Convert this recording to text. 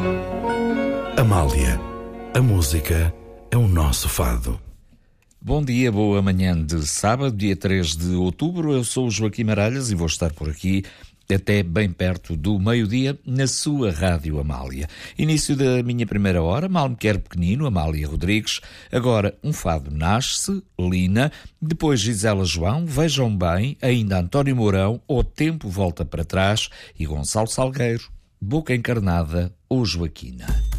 Amália, a música é o nosso fado. Bom dia, boa manhã de sábado, dia 3 de outubro. Eu sou o Joaquim Maralhas e vou estar por aqui até bem perto do meio-dia na sua Rádio Amália. Início da minha primeira hora, mal me quer pequenino, Amália Rodrigues. Agora um fado nasce, Lina, depois Gisela João, Vejam Bem, ainda António Mourão, O Tempo Volta para Trás e Gonçalo Salgueiro, Boca Encarnada ou Joaquina.